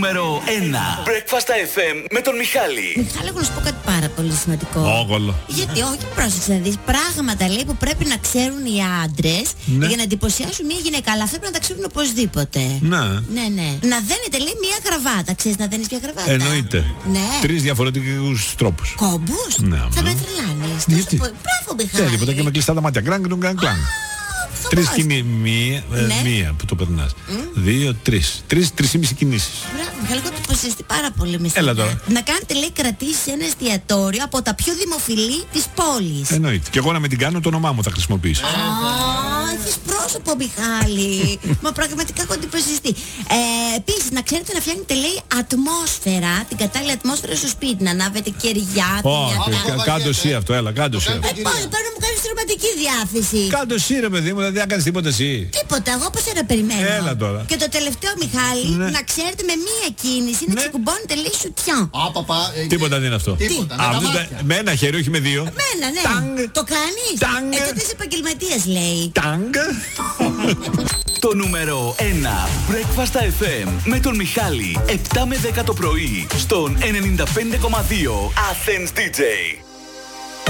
Νούμερο 1. Breakfast FM με τον Μιχάλη. Μιχάλη, έχω να σου πω κάτι πάρα πολύ σημαντικό. Όγκολο. Γιατί, όχι, πρόσεξε να δεις. Πράγματα λέει που πρέπει να ξέρουν οι άντρες για να εντυπωσιάσουν μια γυναίκα. Αλλά αυτά πρέπει να τα ξέρουν οπωσδήποτε. Ναι. Ναι. Να δένετε λέει μια γραβάτα. Ξέρεις να δένεις μια γραβάτα? Εννοείται. Ναι. 3 διαφορετικούς τρόπους. Κόμπους? Ναι. Θα με τρελάνεις. Γιατί? Μπράβο, Μιχάλη. Τίποτα και με κλειστά τα μάτια. Κλάνγκ, κλάνγκ. 3 κινήσεις. Μία που το περνάς. 2, 3. 3,5 κινήσεις. Μπράβο, Μιχάλη, έχω εντυπωσιαστεί πάρα πολύ με Έλα τώρα. Να κάνετε λέει κρατήσεις σε ένα εστιατόριο από τα πιο δημοφιλή της πόλης. Εννοείται. Και εγώ να με την κάνω, το όνομά μου θα χρησιμοποιήσω. Έχεις πρόσωπο, Μιχάλη. Μα πραγματικά έχω εντυπωσιαστεί. Επίσης, να ξέρετε να φτιάχνετε λέει ατμόσφαιρα, την κατάλληλη ατμόσφαιρα στο σπίτι. Να ανάβετε κεριά. Κάντο εσύ αυτό, έλα, κάντο εσύ. Πώς, πρέπει να μου κάνεις ρομαντική διάθεση. Κάντο εσύ ρε παιδί μου, δηλαδή δεν κάνεις τίποτα εσύ. Τίποτα, εγώ πώς να περιμένω. Έλα τώρα. Και το τελευταίο, Μιχάλη, να ξέρετε με μία κίνηση να ξεκουμπώνετε λέει σουτιάν. Τίποτα δεν είναι αυτό. Με ένα χέρι, όχι με δύο. Με ένα, ναι. Το κάνεις? Τότε είσαι επαγγελματίας λέει. Τάγκ. Το νούμερο 1. Breakfast FM με τον Μιχάλη. 7 με 10 το πρωί στον 95,2 Athens DJ.